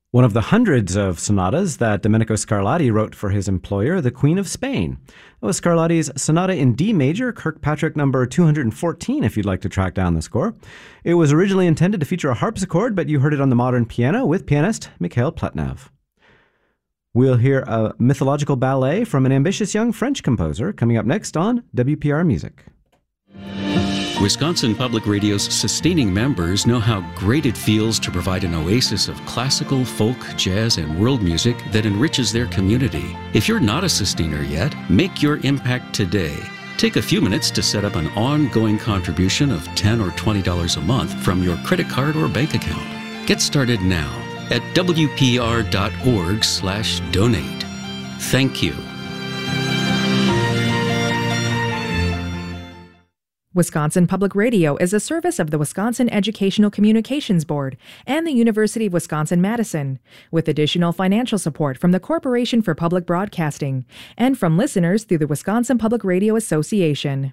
One of the hundreds of sonatas that Domenico Scarlatti wrote for his employer, the Queen of Spain. That was Scarlatti's Sonata in D major, Kirkpatrick number 214, if you'd like to track down the score. It was originally intended to feature a harpsichord, but you heard it on the modern piano with pianist Mikhail Pletnev. We'll hear a mythological ballet from an ambitious young French composer coming up next on WPR Music. Wisconsin Public Radio's sustaining members know how great it feels to provide an oasis of classical, folk, jazz, and world music that enriches their community. If you're not a sustainer yet, make your impact today. Take a few minutes to set up an ongoing contribution of $10 or $20 a month from your credit card or bank account. Get started now at wpr.org/donate. Thank you. Wisconsin Public Radio is a service of the Wisconsin Educational Communications Board and the University of Wisconsin-Madison, with additional financial support from the Corporation for Public Broadcasting and from listeners through the Wisconsin Public Radio Association.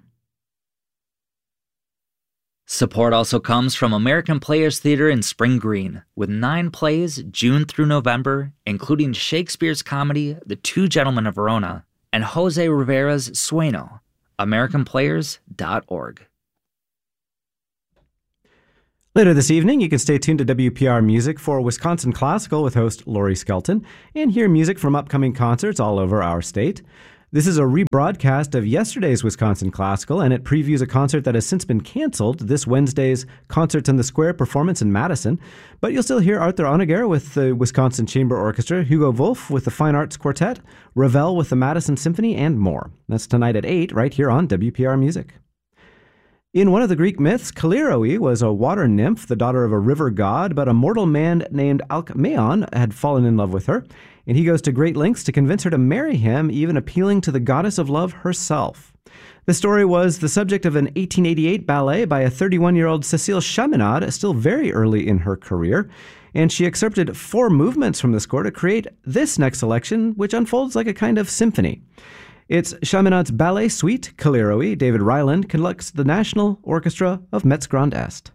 Support also comes from American Players Theater in Spring Green, with 9 plays June through November, including Shakespeare's comedy The Two Gentlemen of Verona and Jose Rivera's Sueño. AmericanPlayers.org. Later this evening, you can stay tuned to WPR Music for Wisconsin Classical with host Lori Skelton and hear music from upcoming concerts all over our state. This is a rebroadcast of yesterday's Wisconsin Classical, and it previews a concert that has since been canceled, this Wednesday's Concerts in the Square performance in Madison. But you'll still hear Arthur Honegger with the Wisconsin Chamber Orchestra, Hugo Wolf with the Fine Arts Quartet, Ravel with the Madison Symphony, and more. That's tonight at 8, right here on WPR Music. In one of the Greek myths, Calliope was a water nymph, the daughter of a river god, but a mortal man named Alcmaeon had fallen in love with her, and he goes to great lengths to convince her to marry him, even appealing to the goddess of love herself. The story was the subject of an 1888 ballet by a 31-year-old Cécile Chaminade, still very early in her career, and she excerpted 4 movements from the score to create this next selection, which unfolds like a kind of symphony. It's Chaminade's ballet suite, Calliope. David Ryland conducts the National Orchestra of Metz Grand Est.